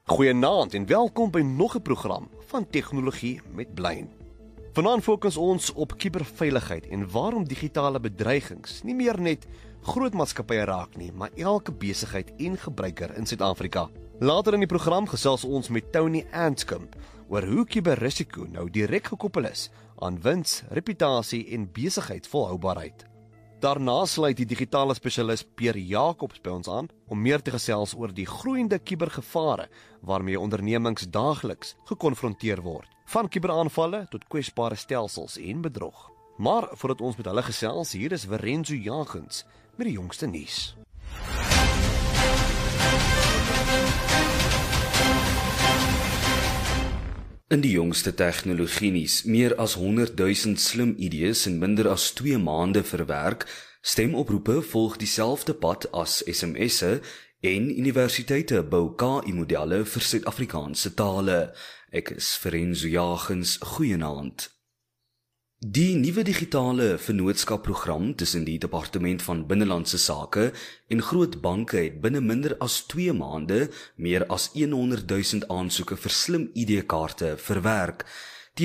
Goeienaand en welkom by nog 'n program van Tegnologie met Blyn. Vanaand fokus ons op kuberveiligheid en waarom digitale bedreigings nie meer net groot maatskappye raak nie, maar elke besigheid en gebruiker in Suid-Afrika. Later in die program gesels ons met Tony Anscombe oor hoe kuberrisiko nou direk gekoppel is aan wins, reputasie en besigheidsvolhoubaarheid. Daarna sluit die digitale spesialis Pierre Jacobs by ons aan om meer te gesels oor die groeiende kubergevare waarmee ondernemings daagliks gekonfronteer word, van kuberaanvalle tot kwesbare stelsels en bedrog. Maar voordat ons met hulle gesels, hier is Verenzo Jagens met die jongste nuus. In die jongste tegnologienuus, meer as 100,000 slim idees in minder as 2 maande verwerk, stemoproepe volg dieselfde pad as SMS'e en universiteite bou KI-modelle vir Suid-Afrikaanse tale. Ek is Verenzo Jagens, goeienaand. Die nuwe digitale vennootskapprogram tussen die Departement van Binnelandse Sake en groot banke het binne minder as 2 maande meer as 100,000 aansoeke vir slim ID-kaarte verwerk.